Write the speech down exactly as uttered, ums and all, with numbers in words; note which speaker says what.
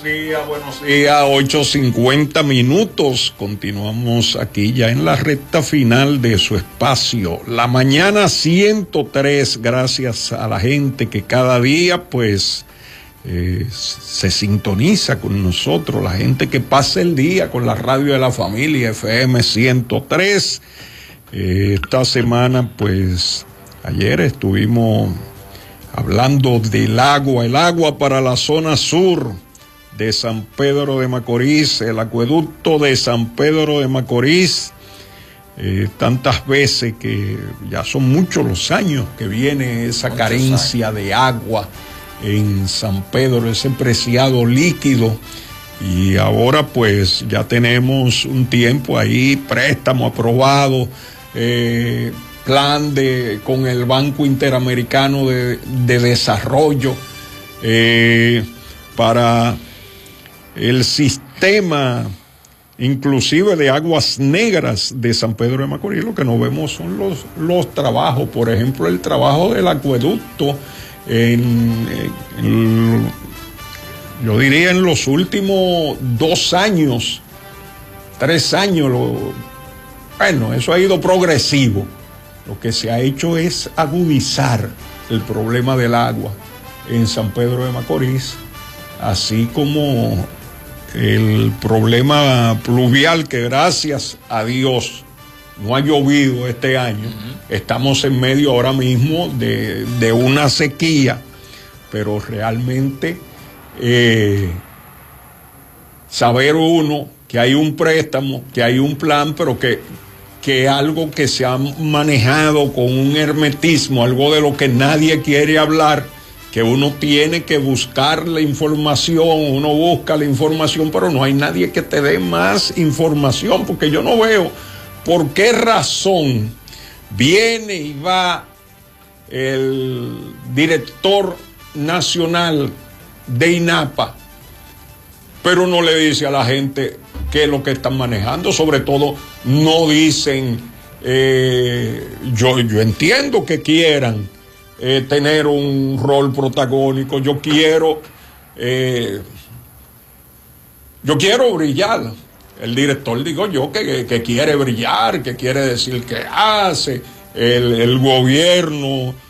Speaker 1: días, buenos días, ocho cincuenta minutos. Continuamos aquí ya en la recta final de su espacio. La mañana ciento tres, gracias a la gente que cada día pues eh, se sintoniza con nosotros, la gente que pasa el día con la radio de la familia F M ciento tres. Eh, esta semana pues ayer estuvimos hablando del agua, el agua para la zona sur de San Pedro de Macorís, el acueducto de San Pedro de Macorís, eh, tantas veces que ya son muchos los años que viene esa muchos carencia años de agua en San Pedro, ese preciado líquido, y ahora pues ya tenemos un tiempo ahí, préstamo aprobado, eh, plan de con el Banco Interamericano de, de Desarrollo eh, para el sistema inclusive de aguas negras de San Pedro de Macorís. Lo que no vemos son los, los trabajos, por ejemplo el trabajo del acueducto en, en, yo diría en los últimos dos años, tres años, lo, bueno, eso ha ido progresivo. Lo que se ha hecho es agudizar el problema del agua en San Pedro de Macorís, así como el problema pluvial que gracias a Dios no ha llovido este año. Uh-huh. Estamos en medio ahora mismo de, de una sequía, pero realmente eh, saber uno que hay un préstamo, que hay un plan, pero que que algo que se ha manejado con un hermetismo, algo de lo que nadie quiere hablar, que uno tiene que buscar la información, uno busca la información, pero no hay nadie que te dé más información, porque yo no veo por qué razón viene y va el director nacional de INAPA, pero no le dice a la gente qué es lo que están manejando. Sobre todo no dicen, eh, yo, yo entiendo que quieran eh, tener un rol protagónico, yo quiero eh, yo quiero brillar. El director, digo yo, que, que quiere brillar, que quiere decir que hace, el, el gobierno